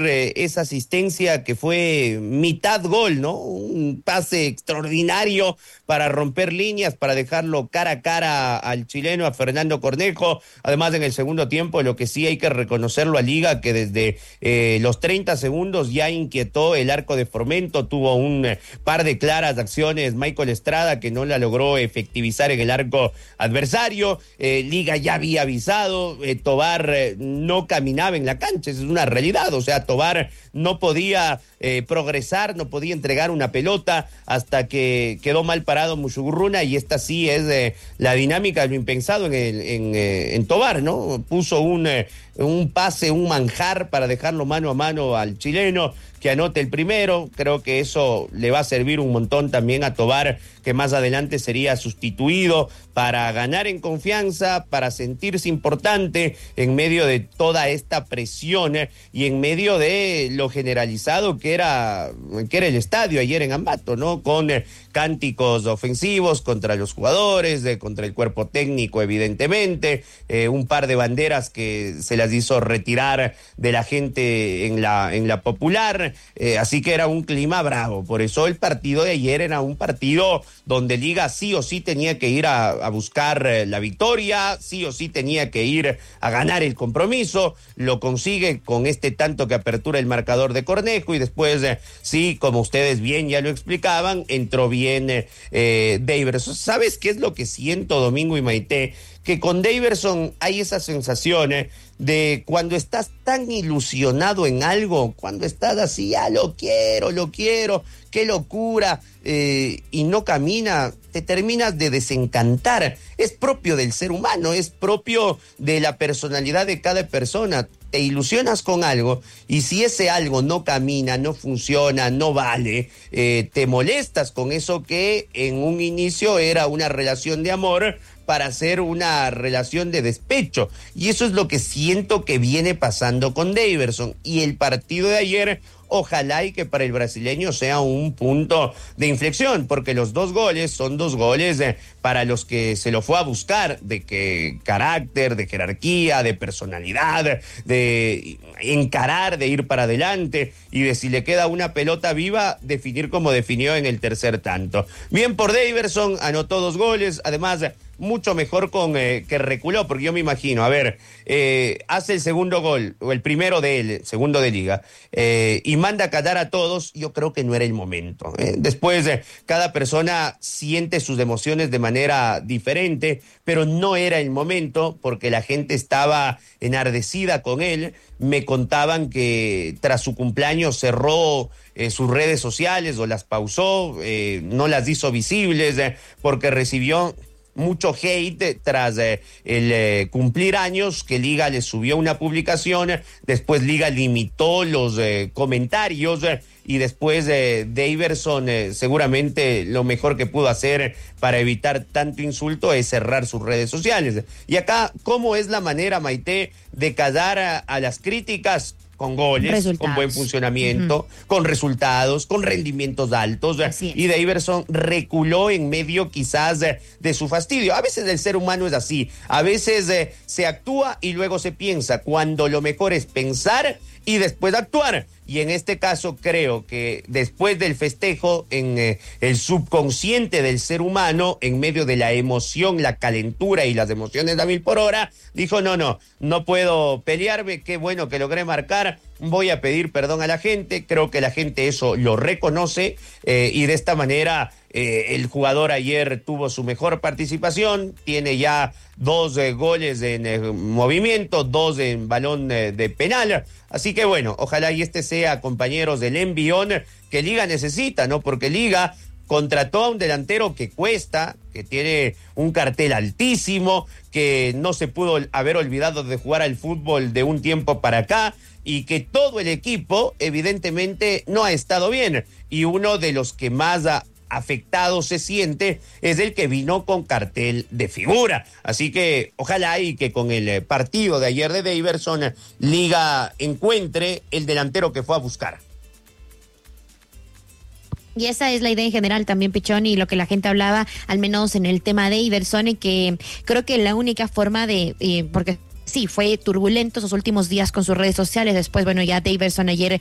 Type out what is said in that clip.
esa asistencia que fue mitad gol, ¿no? Un pase extraordinario para romper líneas, para dejarlo cara a cara al chileno, a Fernando Cornejo. Además, en el segundo tiempo, lo que sí hay que reconocerlo a Liga, que desde los 30 segundos ya inquietó el arco de Formento, tuvo un par de claras acciones Michael Estrada que no la logró efectivizar en el arco adversario. Liga ya había avisado, Tobar no caminaba en la cancha, esa es una realidad, o sea, Tobar no podía progresar, no podía entregar una pelota hasta que quedó mal parado Mushugurruna, y esta sí es la dinámica de lo impensado en Tobar, ¿no? Puso un pase, un manjar para dejarlo mano a mano al chileno, que anote el primero. Creo que eso le va a servir un montón también a Tobar, que más adelante sería sustituido, para ganar en confianza, para sentirse importante en medio de toda esta presión y en medio de lo generalizado que era el estadio ayer en Ambato, ¿no? Con cánticos ofensivos contra los jugadores, contra el cuerpo técnico, evidentemente, un par de banderas que se las hizo retirar de la gente en la popular, así que era un clima bravo. Por eso el partido de ayer era un partido donde Liga sí o sí tenía que ir a buscar la victoria, sí o sí tenía que ir a ganar el compromiso. Lo consigue con este tanto que apertura el marcador de Cornejo, y después sí, como ustedes bien ya lo explicaban, entró bien Daverson. ¿Sabes qué es lo que siento, Domingo y Maite? Que con Daverson hay esa sensación de cuando estás tan ilusionado en algo, cuando estás así, lo quiero, qué locura, y no camina, te terminas de desencantar. Es propio del ser humano, es propio de la personalidad de cada persona. Te ilusionas con algo, y si ese algo no camina, no funciona, no vale, te molestas con eso que en un inicio era una relación de amor para hacer una relación de despecho. Y eso es lo que siento que viene pasando con Daverson. Y el partido de ayer, ojalá y que para el brasileño sea un punto de inflexión, porque los dos goles son dos goles para los que se lo fue a buscar, de carácter, de jerarquía, de personalidad, de encarar, de ir para adelante, y de si le queda una pelota viva, definir como definió en el tercer tanto. Bien por Daverson, anotó dos goles, además mucho mejor que reculó, porque yo me imagino, hace el segundo gol, o el primero de él, segundo de Liga, y manda a callar a todos. Yo creo que no era el momento. Después, cada persona siente sus emociones de manera diferente, pero no era el momento, porque la gente estaba enardecida con él. Me contaban que tras su cumpleaños cerró sus redes sociales, o las pausó, no las hizo visibles, porque recibió mucho hate tras el cumplir años, que Liga le subió una publicación, después Liga limitó los comentarios, y después Daverson seguramente lo mejor que pudo hacer para evitar tanto insulto es cerrar sus redes sociales. Y acá, ¿cómo es la manera, Maite, de callar a las críticas? Con goles, con buen funcionamiento, con resultados, con rendimientos altos. Y Daverson reculó en medio quizás de su fastidio. A veces el ser humano es así. A veces se actúa y luego se piensa, cuando lo mejor es pensar y después actuar. Y en este caso creo que después del festejo, en el subconsciente del ser humano, en medio de la emoción, la calentura y las emociones a 1000 por hora, dijo, no puedo pelearme, qué bueno que logré marcar, voy a pedir perdón a la gente. Creo que la gente eso lo reconoce, y de esta manera el jugador ayer tuvo su mejor participación, tiene ya 2 goles en movimiento, 2 en balón de penal. Así que bueno, ojalá y este sea, compañeros, del envión que Liga necesita, ¿no? Porque Liga contrató a un delantero que cuesta, que tiene un cartel altísimo, que no se pudo haber olvidado de jugar al fútbol de un tiempo para acá, y que todo el equipo evidentemente no ha estado bien. Y uno de los que más afectado se siente es el que vino con cartel de figura. Así que ojalá y que con el partido de ayer de Daverson, Liga encuentre el delantero que fue a buscar. Y esa es la idea en general también, Pichón, y lo que la gente hablaba, al menos en el tema de Daverson, y que creo que la única forma de, porque Sí, fue turbulento esos últimos días con sus redes sociales. Después, bueno, ya Daverson ayer